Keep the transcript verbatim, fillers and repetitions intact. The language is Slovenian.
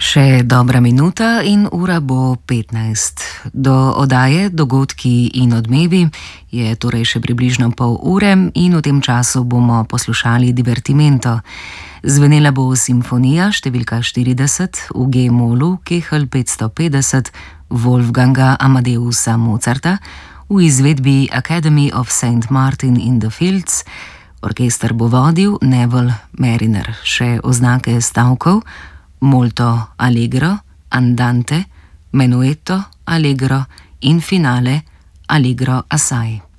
Še dobra minuta in ura bo petnajst. Do oddaje Dogodki in odmevi je torej še približno pol ure in v tem času bomo poslušali Divertimento. Zvenela bo simfonija številka štirideset v G-molu, Kehl petsto petdeset Wolfganga Amadeusa Mozarta v izvedbi Academy of Saint Martin in the Fields. Orkester bo vodil Neville Mariner. Še oznake stavkov: molto allegro, andante, menuetto, allegro in finale allegro assai.